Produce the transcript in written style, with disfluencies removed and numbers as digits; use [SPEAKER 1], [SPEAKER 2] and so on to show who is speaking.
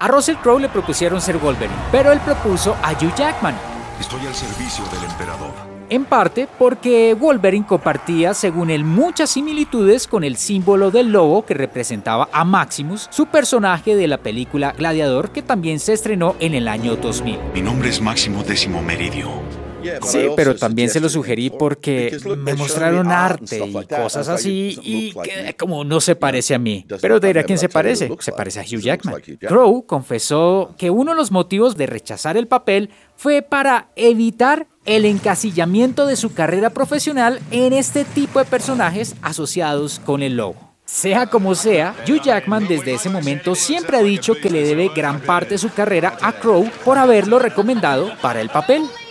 [SPEAKER 1] A Russell Crowe le propusieron ser Wolverine, pero él propuso a Hugh Jackman.
[SPEAKER 2] Estoy al servicio del emperador.
[SPEAKER 1] En parte porque Wolverine compartía, según él, muchas similitudes con el símbolo del lobo que representaba a Maximus, su personaje de la película Gladiador, que también se estrenó en el año 2000.
[SPEAKER 2] Mi nombre es Máximo Décimo Meridio.
[SPEAKER 1] Sí, pero también se lo sugerí porque me mostraron arte y cosas así y que como no se parece a mí. Pero diré a quién se parece. Se parece a Hugh Jackman. Crowe confesó que uno de los motivos de rechazar el papel fue para evitar el encasillamiento de su carrera profesional en este tipo de personajes asociados con el lobo. Sea como sea, Hugh Jackman desde ese momento siempre ha dicho que le debe gran parte de su carrera a Crowe por haberlo recomendado para el papel.